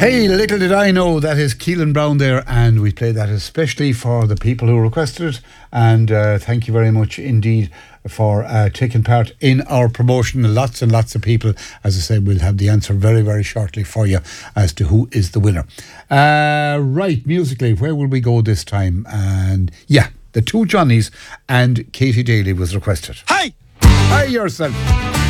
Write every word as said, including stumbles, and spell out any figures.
Hey, little did I know that is Keelan Brown there, and we play that especially for the people who requested it. And uh, thank you very much indeed for uh, taking part in our promotion. Lots and lots of people, as I said, we'll have the answer very, very shortly for you as to who is the winner. Uh, right, musically, where will we go this time? And yeah, the two Johnnies and Katie Daly was requested. Hi! Hi yourself.